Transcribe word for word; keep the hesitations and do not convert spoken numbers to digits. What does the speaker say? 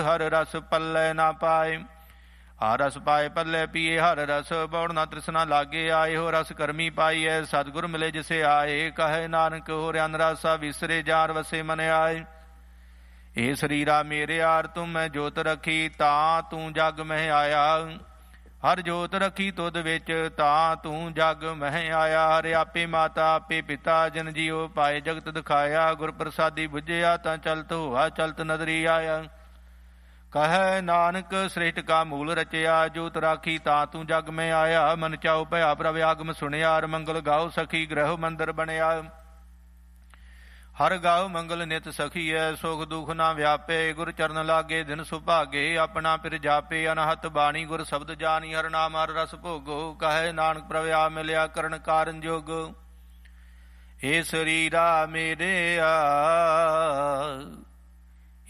ਹਰ ਰਸ ਪੱਲੇ ਨਾ ਪਾਏ। ਹਰ ਰਸ ਪਾਏ ਪੱਲੇ ਪੀਏ ਹਰ ਰਸ, ਬੌੜ ਨਾ ਤ੍ਰਿਸ਼ਨਾ ਲਾਗੇ ਆਏ। ਹੋ ਰਸ ਕਰਮੀ ਪਾਈਐ ਸਤਿਗੁਰ ਮਿਲੇ ਜਿਸੇ ਆਏ। ਕਹੇ ਨਾਨਕ ਹੋ ਰਿਆਨ ਰਾਸਾ ਵਿਸਰੇ ਜਾਰ ਵਸੇ ਮਨ ਆਏ। ਇਹ ਸਰੀਰਾ ਮੇਰੇ ਯਾਰ ਤੁਮ ਮੈਂ ਜੋਤ ਰੱਖੀ, ਤਾਂ ਤੂੰ ਜਗ ਮਹਿ ਆਇਆ। ਹਰ ਜੋਤ ਰੱਖੀ ਤੁਧ ਵਿੱਚ, ਤਾਂ ਤੂੰ ਜਗ ਮਹਿ ਆਇਆ। ਹਰਿ ਆਪੇ ਮਾਤਾ ਆਪੇ ਪਿਤਾ ਜਨ ਜੀਓ ਪਾਏ ਜਗਤ ਦਿਖਾਇਆ। ਗੁਰ ਪ੍ਰਸਾਦੀ ਬੁਝਿਆ ਤਾਂ ਚਲਤ ਹੋਆ ਚਲਤ ਨਦਰੀ ਆਇਆ। ਕਹੈ ਨਾਨਕ ਸ੍ਰਿਸ਼ਟ ਕਾ ਮੂਲ ਰਚਿਆ, ਜੋਤ ਰਾਖੀ ਤਾਂ ਤੂੰ ਜਗ ਮੈਂ ਆਇਆ। ਮਨ ਚਾਉ ਭਇਆ ਪ੍ਰਭ ਆਗਮ ਸੁਣਿਆ, ਹਰ ਮੰਗਲ ਗਾਓ ਸਖੀ ਗ੍ਰਹਿ ਮੰਦਰ ਬਣਿਆ। ਹਰ ਗਾਓ ਮੰਗਲ ਨਿਤ ਸਖੀਐ, ਸੁਖ ਦੁਖ ਨਾ ਵਿਆਪੇ। ਗੁਰ ਚਰਨ ਲਾਗੇ ਦਿਨ ਸੁਭਾਗੇ, ਆਪਣਾ ਪਿਰ ਜਾਪੇ। ਅਨਹਤ ਬਾਣੀ ਗੁਰ ਸ਼ਬਦ ਜਾਣੀ, ਹਰ ਨਾਮ ਹਰ ਰਸ ਭੋਗੋ। ਕਹੈ ਨਾਨਕ ਪ੍ਰਭ ਆ ਮਿਲਿਆ ਕਰਨ ਕਾਰਨ ਜੋਗ। ਏ ਸਰੀਰਾ ਮੇਰੇ ਆ